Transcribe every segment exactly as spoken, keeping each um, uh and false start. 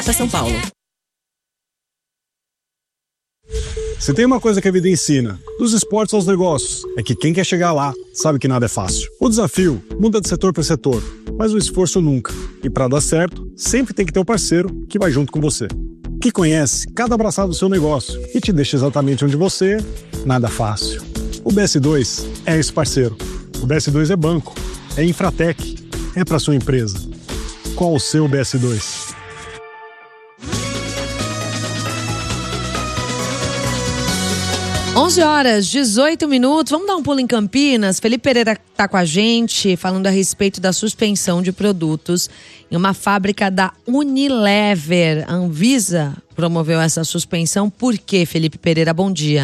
para São Paulo. Se tem uma coisa que a vida ensina, dos esportes aos negócios, é que quem quer chegar lá sabe que nada é fácil. O desafio muda de setor para setor, mas o esforço nunca. E para dar certo, sempre tem que ter um parceiro que vai junto com você, que conhece cada abraçado do seu negócio e te deixa exatamente onde você, nada fácil. O B S dois é esse parceiro. O B S dois é banco, é Infratec, é para sua empresa. Qual o seu B S dois? onze horas, dezoito minutos. Vamos dar um pulo em Campinas. Felipe Pereira está com a gente falando a respeito da suspensão de produtos em uma fábrica da Unilever. A Anvisa promoveu essa suspensão. Por quê, Felipe Pereira? Bom dia.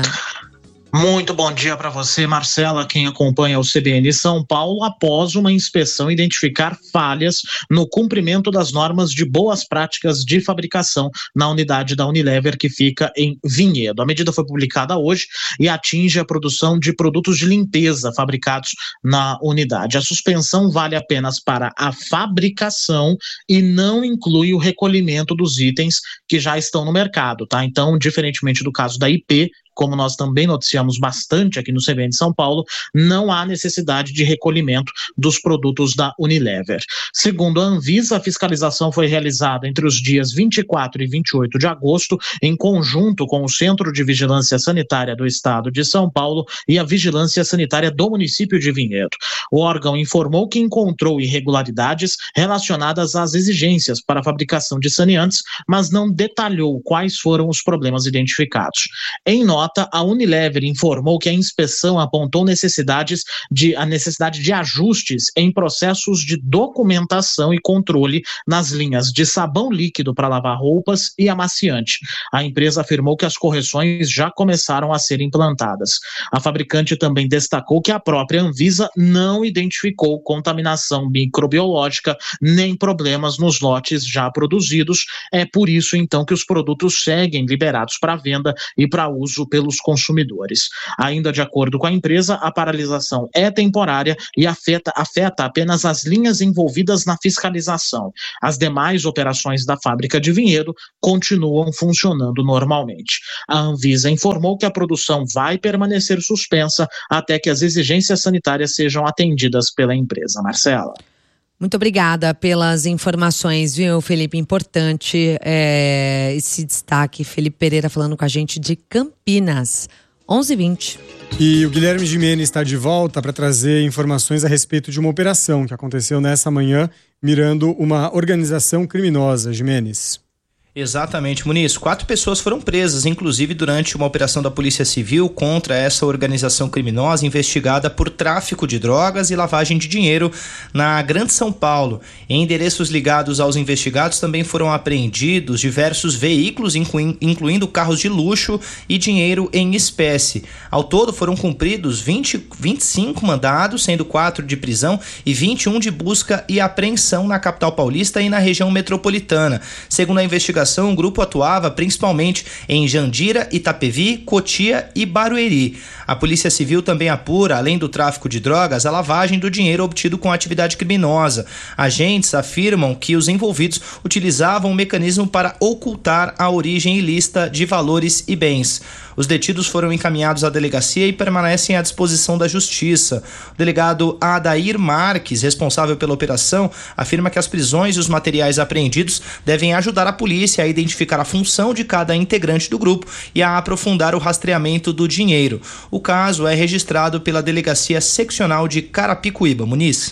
Muito bom dia para você, Marcela, quem acompanha o C B N São Paulo, após uma inspeção identificar falhas no cumprimento das normas de boas práticas de fabricação na unidade da Unilever, que fica em Vinhedo. A medida foi publicada hoje e atinge a produção de produtos de limpeza fabricados na unidade. A suspensão vale apenas para a fabricação e não inclui o recolhimento dos itens que já estão no mercado, tá? Então, diferentemente do caso da I P, como nós também noticiamos bastante aqui no C B N de São Paulo, não há necessidade de recolhimento dos produtos da Unilever. Segundo a Anvisa, a fiscalização foi realizada entre os dias vinte e quatro e vinte e oito de agosto, em conjunto com o Centro de Vigilância Sanitária do Estado de São Paulo e a Vigilância Sanitária do município de Vinhedo. O órgão informou que encontrou irregularidades relacionadas às exigências para a fabricação de saneantes, mas não detalhou quais foram os problemas identificados. Em nota, a Unilever informou que a inspeção apontou necessidades de, a necessidade de ajustes em processos de documentação e controle nas linhas de sabão líquido para lavar roupas e amaciante. A empresa afirmou que as correções já começaram a ser implantadas. A fabricante também destacou que a própria Anvisa não identificou contaminação microbiológica nem problemas nos lotes já produzidos. É por isso, então, que os produtos seguem liberados para venda e para uso pelos consumidores. Ainda de acordo com a empresa, a paralisação é temporária e afeta, afeta apenas as linhas envolvidas na fiscalização. As demais operações da fábrica de Vinhedo continuam funcionando normalmente. A Anvisa informou que a produção vai permanecer suspensa até que as exigências sanitárias sejam atendidas pela empresa. Marcela. Muito obrigada pelas informações, viu, Felipe? Importante é, esse destaque. Felipe Pereira falando com a gente de Campinas. onze e vinte. E o Guilherme Gimenez está de volta para trazer informações a respeito de uma operação que aconteceu nessa manhã, mirando uma organização criminosa. Gimenez. Exatamente, Muniz. Quatro pessoas foram presas, inclusive durante uma operação da Polícia Civil contra essa organização criminosa investigada por tráfico de drogas e lavagem de dinheiro na Grande São Paulo. Em endereços ligados aos investigados também foram apreendidos diversos veículos, inclui, incluindo carros de luxo e dinheiro em espécie. Ao todo foram cumpridos vinte, vinte e cinco mandados, sendo quatro de prisão e vinte e um de busca e apreensão na capital paulista e na região metropolitana. Segundo a investigação, o grupo atuava principalmente em Jandira, Itapevi, Cotia e Barueri. A Polícia Civil também apura, além do tráfico de drogas, a lavagem do dinheiro obtido com a atividade criminosa. Agentes afirmam que os envolvidos utilizavam um mecanismo para ocultar a origem ilícita de valores e bens. Os detidos foram encaminhados à delegacia e permanecem à disposição da Justiça. O delegado Adair Marques, responsável pela operação, afirma que as prisões e os materiais apreendidos devem ajudar a polícia a identificar a função de cada integrante do grupo e a aprofundar o rastreamento do dinheiro. O caso é registrado pela Delegacia Seccional de Carapicuíba. Muniz.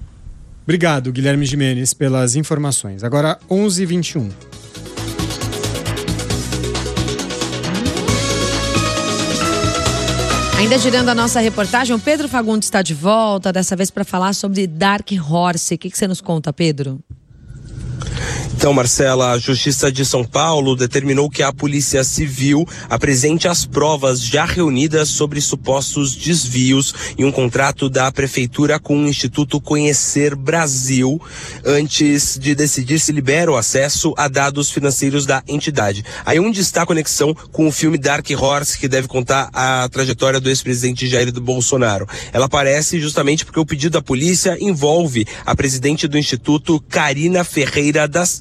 Obrigado, Guilherme Gimenez, pelas informações. Agora, onze e vinte e um. Ainda girando a nossa reportagem, o Pedro Fagundes está de volta, dessa vez para falar sobre Dark Horse. O que, que você nos conta, Pedro? Então, Marcela, a Justiça de São Paulo determinou que a Polícia Civil apresente as provas já reunidas sobre supostos desvios em um contrato da Prefeitura com o Instituto Conhecer Brasil, antes de decidir se libera o acesso a dados financeiros da entidade. Aí onde está a conexão com o filme Dark Horse, que deve contar a trajetória do ex-presidente Jair Bolsonaro. Ela aparece justamente porque o pedido da polícia envolve a presidente do Instituto, Karina Ferreira das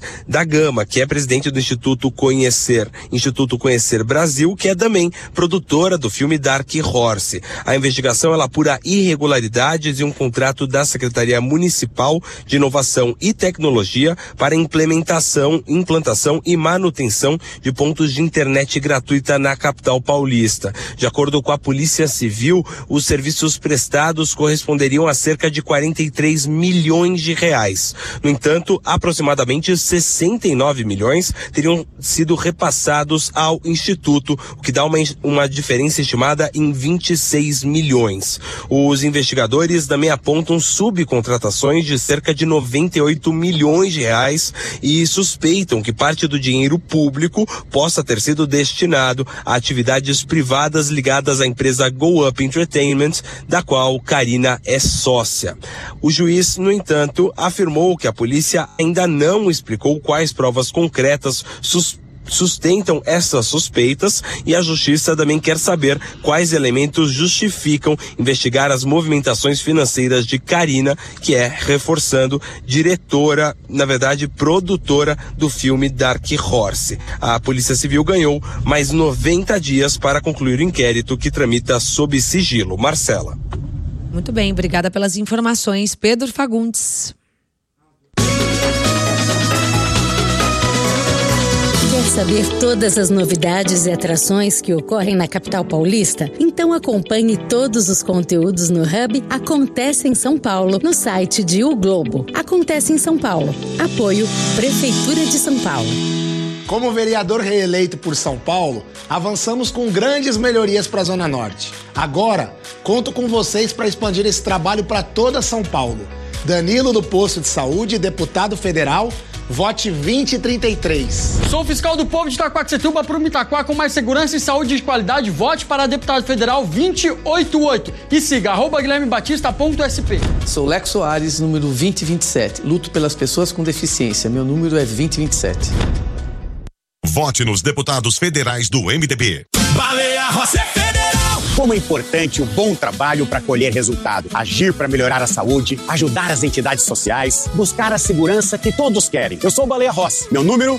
da Gama, que é presidente do Instituto Conhecer, Instituto Conhecer Brasil, que é também produtora do filme Dark Horse. A investigação ela apura irregularidades em um contrato da Secretaria Municipal de Inovação e Tecnologia para implementação, implantação e manutenção de pontos de internet gratuita na capital paulista. De acordo com a Polícia Civil, os serviços prestados corresponderiam a cerca de quarenta e três milhões de reais. No entanto, aproximadamente sessenta e nove milhões teriam sido repassados ao Instituto, o que dá uma, uma diferença estimada em vinte e seis milhões. Os investigadores também apontam subcontratações de cerca de noventa e oito milhões de reais e suspeitam que parte do dinheiro público possa ter sido destinado a atividades privadas ligadas à empresa Go Up Entertainment, da qual Karina é sócia. O juiz, no entanto, afirmou que a polícia ainda não explicou quais provas concretas suspeitam sustentam essas suspeitas e a justiça também quer saber quais elementos justificam investigar as movimentações financeiras de Karina, que é, reforçando, diretora, na verdade, produtora do filme Dark Horse. A Polícia Civil ganhou mais noventa dias para concluir o inquérito que tramita sob sigilo. Marcela. Muito bem, obrigada pelas informações, Pedro Fagundes. Quer saber todas as novidades e atrações que ocorrem na capital paulista? Então acompanhe todos os conteúdos no Hub Acontece em São Paulo, no site de O Globo. Acontece em São Paulo. Apoio Prefeitura de São Paulo. Como vereador reeleito por São Paulo, avançamos com grandes melhorias para a Zona Norte. Agora, conto com vocês para expandir esse trabalho para toda São Paulo. Danilo do Posto de Saúde, deputado federal, vote vinte e trinta e três. Sou fiscal do povo de Itaquaquecetuba para o Itaquá com mais segurança e saúde de qualidade. Vote para deputado federal vinte e oitenta e oito e siga arroba guilherme batista ponto s p. Sou Lex Soares, número vinte e vinte e sete. Luto pelas pessoas com deficiência. Meu número é vinte e vinte e sete. Vote nos deputados federais do M D B. Baleia Rossi Federal. Como é importante o bom trabalho para colher resultado, agir para melhorar a saúde, ajudar as entidades sociais, buscar a segurança que todos querem. Eu sou o Baleia Rossi. Meu número